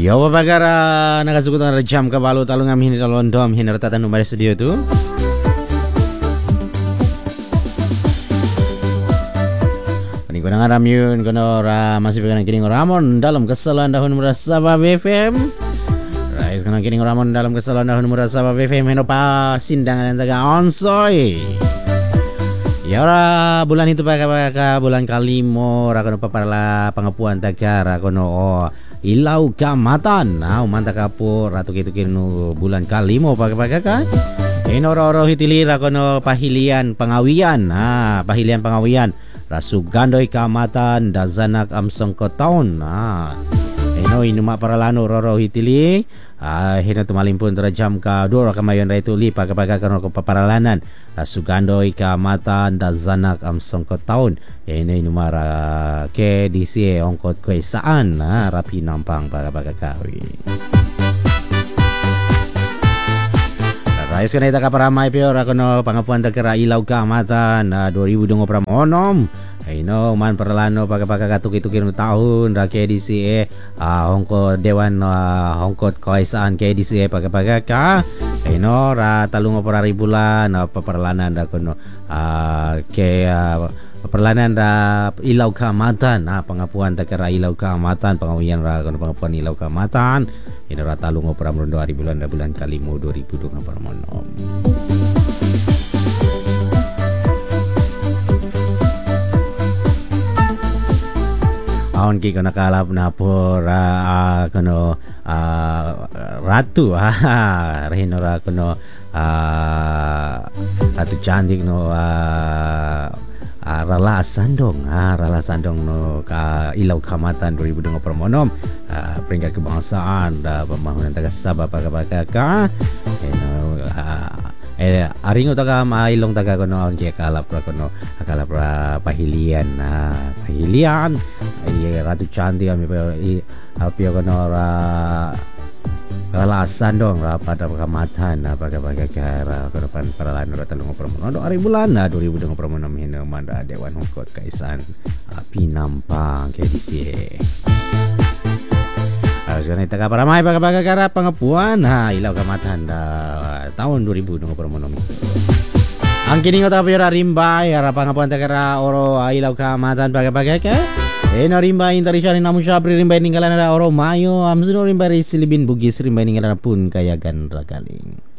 Yo babagara nakasukutan na jam kabalo talong am hinit alondo am hinartatan numero studio tu. Pani ko nang aram yun kono ra masih pegang kining Ramon dalam kesalahan dahun merasa BFM. Rais kono kining Ramon dalam kesalahan dahun merasa BFM heno pa sindangan yang taga onsoy. Ya ora bulan itu pakai bulan kalimo ra kono paparla pangapuan taga ra kono Ilau kamatan, manta kapo ratu kitu kinu bulan kalimo pakai kan? Oro hitilira kono pahilian pengawian, pahilian pengawian. Rasu gandoi kamatan dazanak amsong kotaon, inuma paralano roro hitili. Hina tumalimpun terjam ka dua kamayon ra ituli pakai kono paparalanan. Rasu gandoi kamatan dazanak amsong kotaon. Ini numara ke disi ongkot kue saan rapi nampang pakai kawi. Rais kana ita kaparamay pio ra kono pangapuan takira ilaw kamatan 2020 pramonom. Aino man perlano pakai katuk-tukir tahun ra ke disi ongkot dewan ongkot kue saan ke disi pakai ka. Aino ra talungo per bulan paperlanan ra kono ke perlanan ra ilaw kamatan pangapuan takira ilaw kamatan pangawian ra kono pangapuan ilaw kamatan ina ra talungo pra rondo hari bulan kalimo 2020 paramonom. Aon ki kono kalap na por kono ratu rehino ra kono ratu cantik no ralasan dong no ka ilaw kamatan 2020 pramonom peringkat kebangsaan da pembangunan taga Sabah pakai ka aringo taga mailong taga kono on je kalap pahilian ratu cantik kami apio kono ralasan dong pada kamatan pakai kara kono paralan talungo pramono hari bulan 2020 pramono hina manda dewan hukot kaisan pinampang ke disi. Sekarang kita kaparamay pakai kara pangapuan ilaw kamatan tahun 2020 pramono. Ang kining ota pira rimbay ara pangapuan takara oro ilaw kamatan pakai ka. Rimba intarisya namun syabri rimba ninggalan ada oro mayo amsuno rimba silibin bugis rimba ninggalan pun kayagan ragaling.